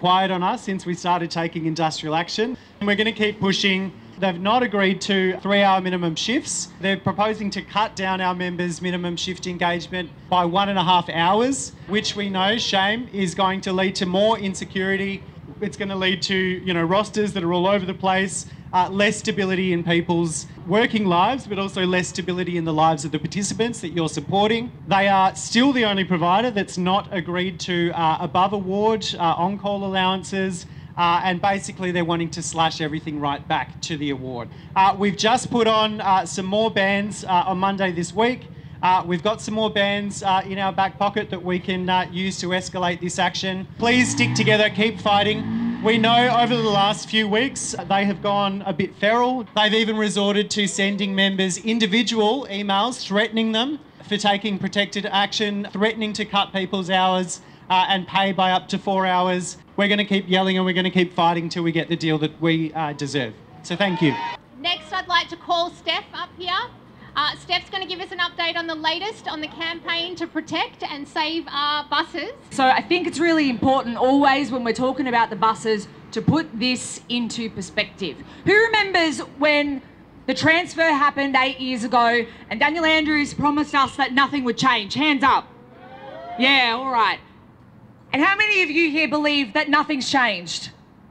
quiet on us since we started taking industrial action. And we're going to keep pushing. They've not agreed to 3-hour minimum shifts. They're proposing to cut down our members' minimum shift engagement by 1.5 hours, which we know, shame, is going to lead to more insecurity. It's going to lead to, rosters that are all over the place, less stability in people's working lives, but also less stability in the lives of the participants that you're supporting. They are still the only provider that's not agreed to above award on-call allowances, and basically they're wanting to slash everything right back to the award. We've just put on some more bans on Monday this week. We've got some more bans in our back pocket that we can use to escalate this action. Please stick together, keep fighting. We know over the last few weeks they have gone a bit feral. They've even resorted to sending members individual emails threatening them for taking protected action, threatening to cut people's hours and pay by up to 4 hours. We're going to keep yelling and we're going to keep fighting till we get the deal that we deserve. So thank you. Next, I'd like to call Steph up here. Steph's going to give us an update on the latest on the campaign to protect and save our buses. So I think it's really important always when we're talking about the buses to put this into perspective. Who remembers when the transfer happened 8 years ago and Daniel Andrews promised us that nothing would change? Hands up. Yeah, all right. And how many of you here believe that nothing's changed?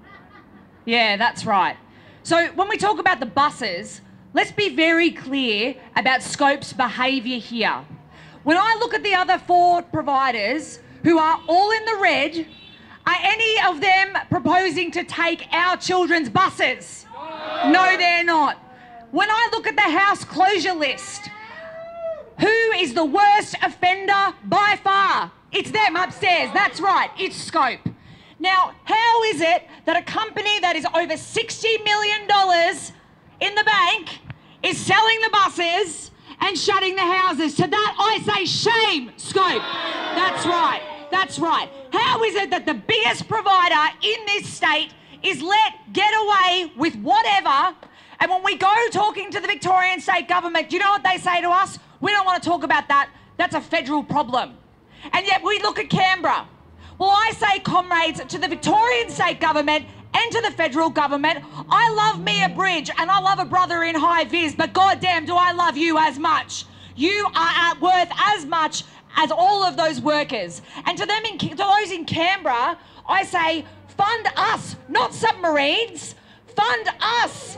Yeah, that's right. So when we talk about the buses, let's be very clear about Scope's behaviour here. When I look at the other 4 providers who are all in the red, are any of them proposing to take our children's buses? No, they're not. When I look at the house closure list, who is the worst offender by far? It's them upstairs, that's right, it's Scope. Now, how is it that a company that is over $60 million in the bank is selling the buses and shutting the houses? To that I say shame, Scope. That's right, that's right. How is it that the biggest provider in this state is let get away with whatever, and when we go talking to the Victorian state government, do you know what they say to us? We don't want to talk about that, that's a federal problem. And yet we look at Canberra. Well, I say, comrades, to the Victorian state government and to the federal government, I love Mia Bridge and I love a brother in high vis, but goddamn do I love you as much. You are worth as much as all of those workers. And to them, to those in Canberra, I say, fund us, not submarines. Fund us.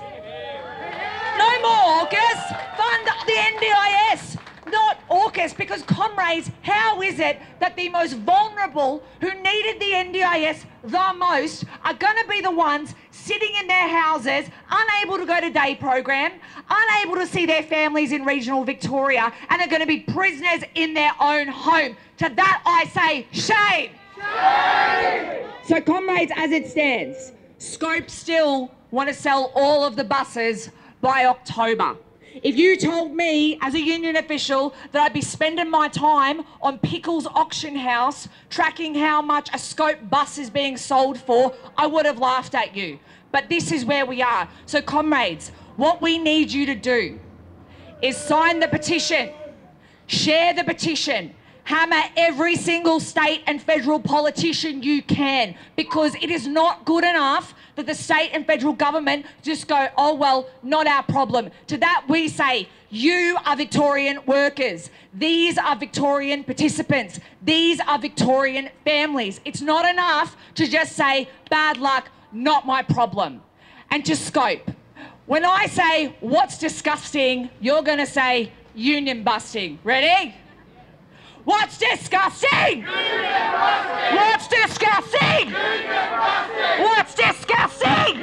No more AUKUS. Fund the NDIS. Not AUKUS, because comrades, how is it that the most vulnerable who needed the NDIS the most are going to be the ones sitting in their houses, unable to go to day program, unable to see their families in regional Victoria, and are going to be prisoners in their own home? To that I say, shame! Shame! So comrades, as it stands, Scope still want to sell all of the buses by October. If you told me as a union official that I'd be spending my time on Pickles Auction House tracking how much a Scope bus is being sold for, I would have laughed at you. But this is where we are. So comrades, what we need you to do is sign the petition, share the petition, hammer every single state and federal politician you can, because it is not good enough that the state and federal government just go, oh, well, not our problem. To that we say, you are Victorian workers. These are Victorian participants. These are Victorian families. It's not enough to just say, bad luck, not my problem. And to Scope, when I say what's disgusting, you're going to say union busting. Ready? What's disgusting? What's disgusting? What's disgusting?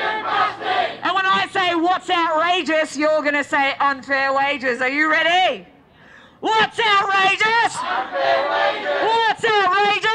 And when I say what's outrageous, you're going to say unfair wages. Are you ready? What's outrageous? Unfair wages. What's outrageous?